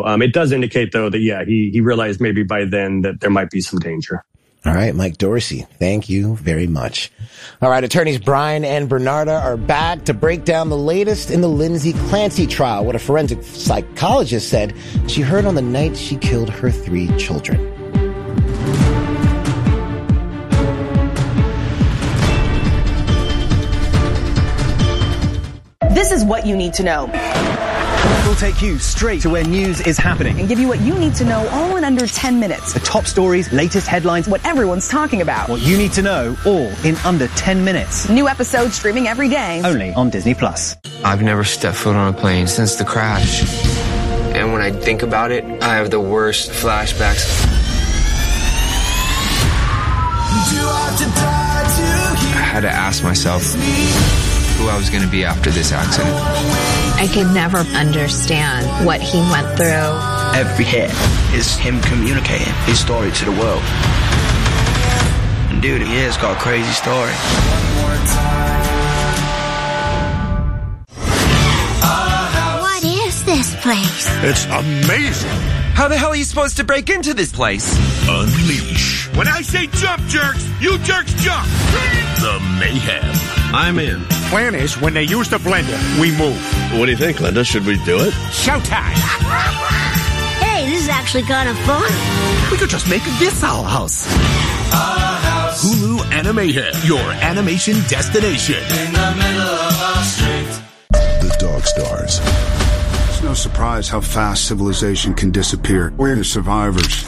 So it does indicate, though, that, yeah, he realized maybe by then that there might be some danger. All right, Mike Dorsey, thank you very much. All right, attorneys Brian and Bernarda are back to break down the latest in the Lindsay Clancy trial, what a forensic psychologist said she heard on the night she killed her 3 children. This is what you need to know. We'll take you straight to where news is happening and give you what you need to know all in under 10 minutes. The top stories, latest headlines, what everyone's talking about. What you need to know, all in under 10 minutes. New episodes streaming every day. Only on Disney+. I've never stepped foot on a plane since the crash. And when I think about it, I have the worst flashbacks. I had to ask myself who I was going to be after this accident. I could never understand what he went through. Every hit is him communicating his story to the world. And dude, he has got a crazy story. What is this place? It's amazing. How the hell are you supposed to break into this place? Unleash. When I say jump, jerks, you jerks jump. The mayhem. I'm in. Plan is, when they use the blender, we move. What do you think, Linda? Should we do it? Showtime. Hey, this is actually kind of fun. We could just make this our house. Hulu Animahead, your animation destination. In the middle of our street. The Dog Stars. It's no surprise how fast civilization can disappear. We're the survivors.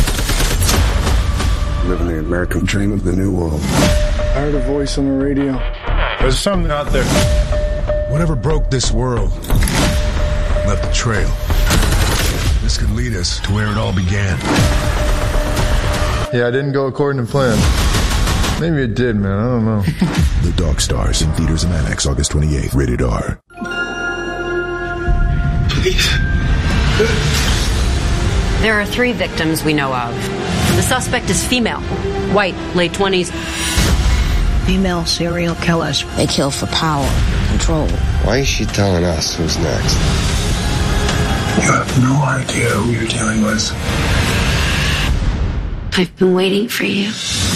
Living the American dream of the new world. I heard a voice on the radio. There's something out there. Whatever broke this world left a trail. This could lead us to where it all began. Yeah, I didn't go according to plan. Maybe it did, man. I don't know. The Dog Stars in theaters and IMAX August 28th. Rated R. Please. There are 3 victims we know of. The suspect is female, white, late 20s. Female serial killers. They kill for power, control. Why is she telling us who's next? You have no idea who you're dealing with. I've been waiting for you.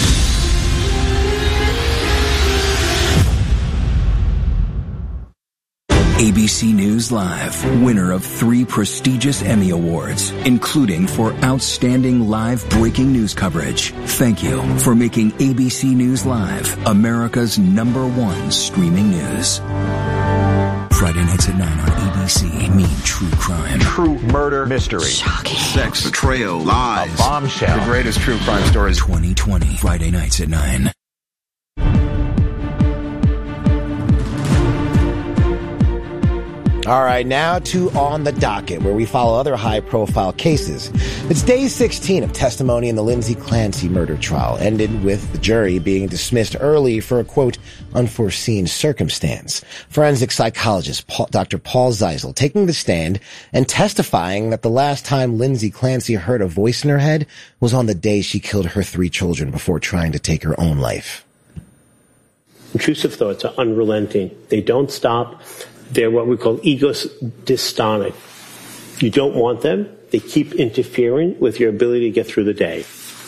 ABC News Live, winner of 3 prestigious Emmy Awards, including for outstanding live breaking news coverage. Thank you for making ABC News Live America's #1 streaming news. Friday nights at 9 on ABC. Mean true crime. True murder mystery. Shocking. Sex, betrayal, lies. A bombshell. The greatest true crime stories. 2020. Friday nights at 9. All right, now to On the Docket, where we follow other high-profile cases. It's day 16 of testimony in the Lindsay Clancy murder trial, ended with the jury being dismissed early for a, quote, unforeseen circumstance. Forensic psychologist Dr. Paul Zeisel taking the stand and testifying that the last time Lindsay Clancy heard a voice in her head was on the day she killed her 3 children before trying to take her own life. Intrusive thoughts are unrelenting. They don't stop. They're what we call ego dystonic. You don't want them. They keep interfering with your ability to get through the day.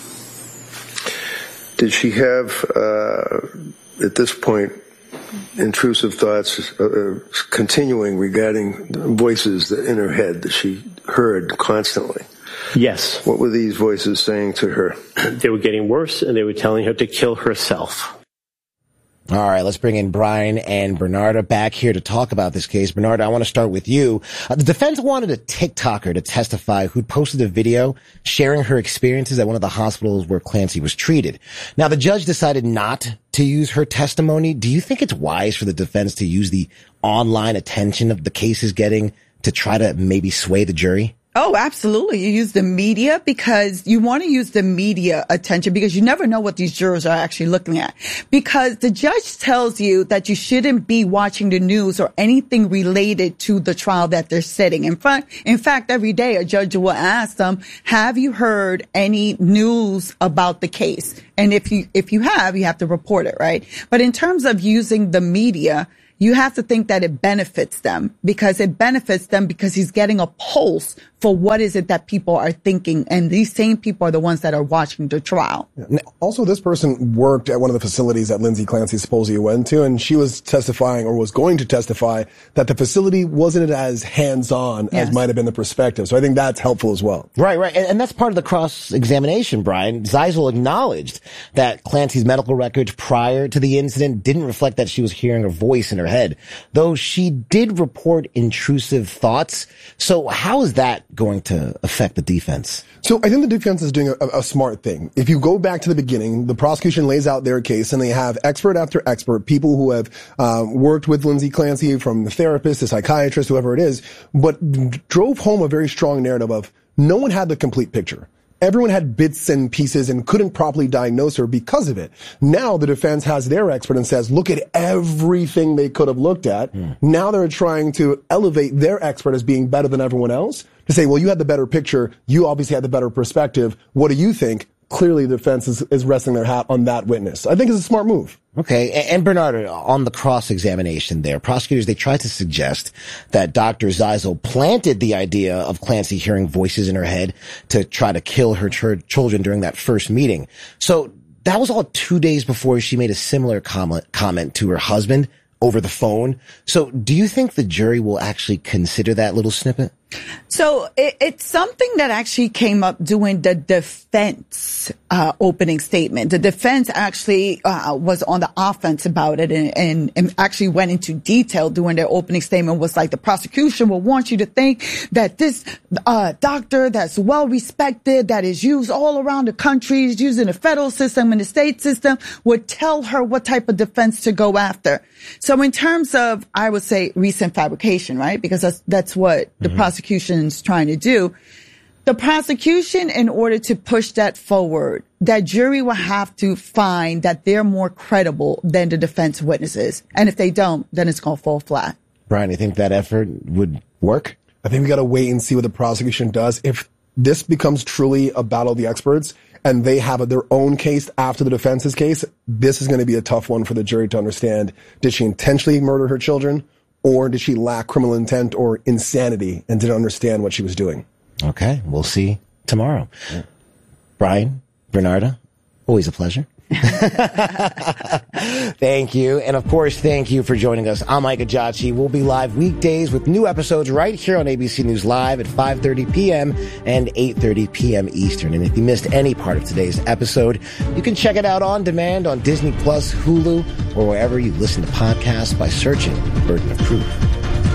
Did she have, at this point, intrusive thoughts continuing regarding voices in her head that she heard constantly? Yes. What were these voices saying to her? They were getting worse, and they were telling her to kill herself. All right, let's bring in Brian and Bernarda back here to talk about this case. Bernarda, I want to start with you. The defense wanted a TikToker to testify who'd posted a video sharing her experiences at one of the hospitals where Clancy was treated. Now, the judge decided not to use her testimony. Do you think it's wise for the defense to use the online attention of the case is getting to try to maybe sway the jury? Oh, absolutely. You use the media because you want to use the media attention because you never know what these jurors are actually looking at. Because the judge tells you that you shouldn't be watching the news or anything related to the trial that they're sitting. In fact, every day a judge will ask them, have you heard any news about the case? And if you have, you have to report it, right? But in terms of using the media, you have to think that it benefits them because he's getting a pulse for what is it that people are thinking. And these same people are the ones that are watching the trial. Yeah. Also, this person worked at one of the facilities that Lindsay Clancy supposedly went to, and she was testifying or was going to testify that the facility wasn't as hands-on as might have been the perspective. So I think that's helpful as well. Right. And that's part of the cross-examination, Brian. Zeisel acknowledged that Clancy's medical records prior to the incident didn't reflect that she was hearing a voice in her head, though she did report intrusive thoughts. So how is that going to affect the defense? So I think the defense is doing a smart thing. If you go back to the beginning, the prosecution lays out their case and they have expert after expert, people who have worked with Lindsay Clancy, from the therapist, the psychiatrist, whoever it is, but drove home a very strong narrative of no one had the complete picture. Everyone had bits and pieces and couldn't properly diagnose her because of it. Now the defense has their expert and says, look at everything they could have looked at. Now they're trying to elevate their expert as being better than everyone else to say, well, you had the better picture. You obviously had the better perspective. What do you think? Clearly the defense is resting their hat on that witness. I think it's a smart move. Okay. And Bernard, on the cross-examination there, prosecutors, they tried to suggest that Dr. Zeisel planted the idea of Clancy hearing voices in her head to try to kill her children during that first meeting. So that was all 2 days before she made a similar comment to her husband over the phone. So do you think the jury will actually consider that little snippet? So it's something that actually came up during the defense opening statement. The defense actually was on the offense about it and actually went into detail during their opening statement. Was like, the prosecution will want you to think that this doctor that's well respected, that is used all around the country, is used in the federal system and the state system, would tell her what type of defense to go after. So in terms of, I would say, recent fabrication, right? Because that's what the prosecution's trying to do. The prosecution, in order to push that forward, that jury will have to find that they're more credible than the defense witnesses. And if they don't, then it's going to fall flat. Brian, you think that effort would work? I think we got to wait and see what the prosecution does. If this becomes truly a battle of the experts and they have their own case after the defense's case, this is going to be a tough one for the jury to understand. Did she intentionally murder her children? Or did she lack criminal intent or insanity and didn't understand what she was doing? Okay, we'll see tomorrow. Yeah. Brian, Bernarda, always a pleasure. Thank you. And of course, thank you for joining us. I'm Mike Ajachi. We'll be live weekdays with new episodes right here on ABC News Live at 5:30 p.m. and 8:30 p.m. Eastern. And if you missed any part of today's episode, you can check it out on demand on Disney Plus, Hulu, or wherever you listen to podcasts by searching Burden of Proof.